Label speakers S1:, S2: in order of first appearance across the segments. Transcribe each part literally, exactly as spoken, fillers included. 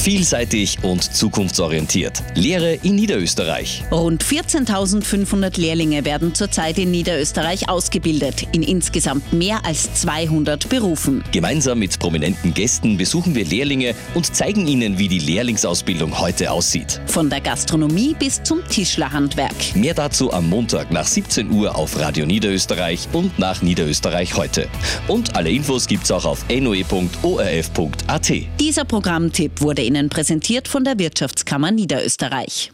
S1: Vielseitig und zukunftsorientiert. Lehre in Niederösterreich.
S2: Rund vierzehntausendfünfhundert Lehrlinge werden zurzeit in Niederösterreich ausgebildet, in insgesamt mehr als zweihundert Berufen.
S1: Gemeinsam mit prominenten Gästen besuchen wir Lehrlinge und zeigen ihnen, wie die Lehrlingsausbildung heute aussieht.
S2: Von der Gastronomie bis zum Tischlerhandwerk.
S1: Mehr dazu am Montag nach siebzehn Uhr auf Radio Niederösterreich und nach Niederösterreich heute. Und alle Infos gibt's auch auf n o e punkt o r f punkt a t.
S2: Dieser Programmtipp wurde Ihnen präsentiert von der Wirtschaftskammer Niederösterreich.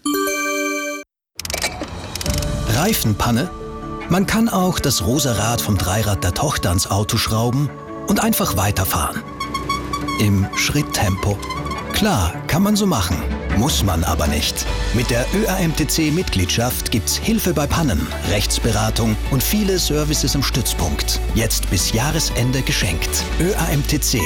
S3: Reifenpanne? Man kann auch das rosa Rad vom Dreirad der Tochter ans Auto schrauben und einfach weiterfahren. Im Schritttempo. Klar, kann man so machen, muss man aber nicht. Mit der Ö A M T C-Mitgliedschaft gibt's Hilfe bei Pannen, Rechtsberatung und viele Services im Stützpunkt. Jetzt bis Jahresende geschenkt. Ö A M T C.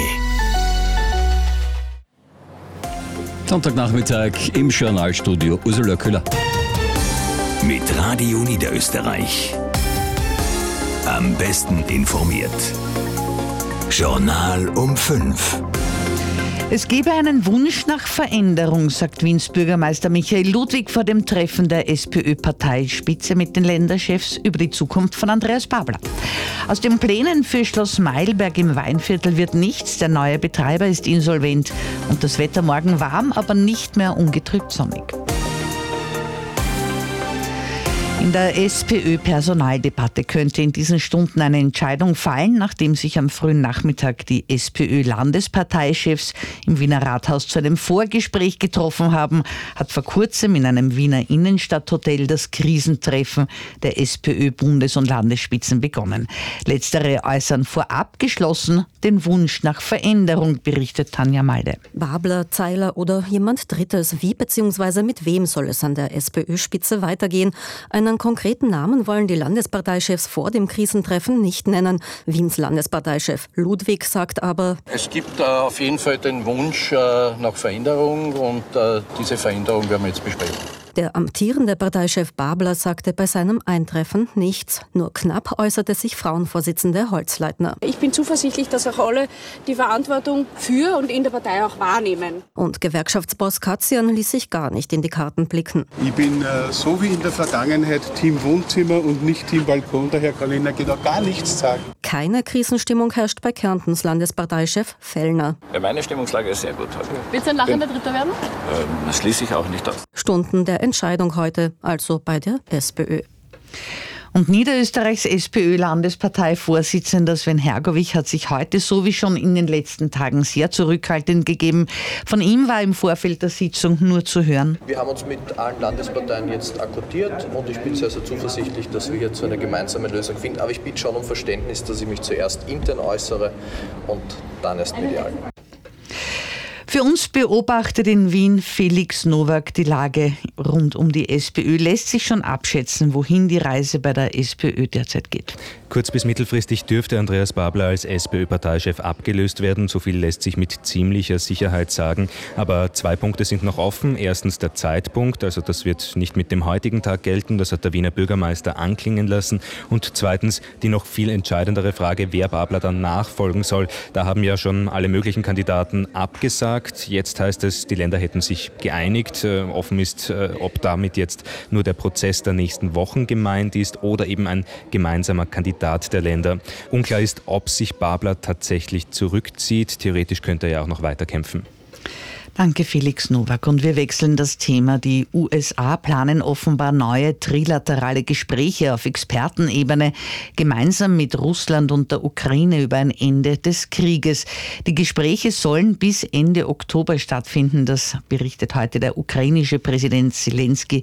S4: Sonntagnachmittag im Journalstudio Ursula Köhler.
S5: Mit Radio Niederösterreich. Am besten informiert. Journal um fünf.
S6: Es gebe einen Wunsch nach Veränderung, sagt Wiens Bürgermeister Michael Ludwig vor dem Treffen der SPÖ-Parteispitze mit den Länderchefs über die Zukunft von Andreas Babler. Aus den Plänen für Schloss Meilberg im Weinviertel wird nichts. Der neue Betreiber ist insolvent und das Wetter morgen warm, aber nicht mehr ungetrübt sonnig. In der SPÖ-Personaldebatte könnte in diesen Stunden eine Entscheidung fallen, nachdem sich am frühen Nachmittag die SPÖ-Landesparteichefs im Wiener Rathaus zu einem Vorgespräch getroffen haben, hat vor kurzem in einem Wiener Innenstadthotel das Krisentreffen der SPÖ-Bundes- und Landesspitzen begonnen. Letztere äußern vorab geschlossen den Wunsch nach Veränderung, berichtet Tanja Malde.
S7: Babler, Zeiler oder jemand Drittes, wie bzw. mit wem soll es an der SPÖ-Spitze weitergehen? Einen konkreten Namen wollen die Landesparteichefs vor dem Krisentreffen nicht nennen. Wiens Landesparteichef Ludwig sagt aber:
S8: Es gibt äh, auf jeden Fall den Wunsch äh, nach Veränderung und äh, diese Veränderung werden wir jetzt besprechen.
S7: Der amtierende Parteichef Babler sagte bei seinem Eintreffen nichts. Nur knapp äußerte sich Frauenvorsitzende Holzleitner.
S9: Ich bin zuversichtlich, dass auch alle die Verantwortung für und in der Partei auch wahrnehmen.
S7: Und Gewerkschaftsboss Katzian ließ sich gar nicht in die Karten blicken.
S10: Ich bin äh, so wie in der Vergangenheit Team Wohnzimmer und nicht Team Balkon. Daher kann ich Ihnen genau gar nichts sagen.
S7: Keine Krisenstimmung herrscht bei Kärntens Landesparteichef Fellner.
S11: Ja, meine Stimmungslage ist sehr gut heute.
S9: Willst du ein lachender Dritter werden?
S11: Ähm, das schließe ich auch nicht aus.
S7: Stunden der Entscheidung heute, also bei der SPÖ.
S6: Und Niederösterreichs SPÖ-Landesparteivorsitzender Sven Hergovich hat sich heute so wie schon in den letzten Tagen sehr zurückhaltend gegeben. Von ihm war im Vorfeld der Sitzung nur zu hören:
S12: Wir haben uns mit allen Landesparteien jetzt akkordiert und ich bin sehr, sehr zuversichtlich, dass wir hier zu einer gemeinsamen Lösung finden. Aber ich bitte schon um Verständnis, dass ich mich zuerst intern äußere und dann erst medial.
S6: Für uns beobachtet in Wien Felix Nowak die Lage rund um die SPÖ. Lässt sich schon abschätzen, wohin die Reise bei der SPÖ derzeit geht?
S13: Kurz- bis mittelfristig dürfte Andreas Babler als SPÖ-Parteichef abgelöst werden. So viel lässt sich mit ziemlicher Sicherheit sagen. Aber zwei Punkte sind noch offen. Erstens der Zeitpunkt, also das wird nicht mit dem heutigen Tag gelten. Das hat der Wiener Bürgermeister anklingen lassen. Und zweitens die noch viel entscheidendere Frage, wer Babler dann nachfolgen soll. Da haben ja schon alle möglichen Kandidaten abgesagt. Jetzt heißt es, die Länder hätten sich geeinigt. Äh, offen ist, äh, ob damit jetzt nur der Prozess der nächsten Wochen gemeint ist oder eben ein gemeinsamer Kandidat der Länder. Unklar ist, ob sich Babler tatsächlich zurückzieht. Theoretisch könnte er ja auch noch weiter kämpfen.
S6: Danke, Felix Nowak. Und wir wechseln das Thema. Die U S A planen offenbar neue trilaterale Gespräche auf Expertenebene gemeinsam mit Russland und der Ukraine über ein Ende des Krieges. Die Gespräche sollen bis Ende Oktober stattfinden. Das berichtet heute der ukrainische Präsident Zelensky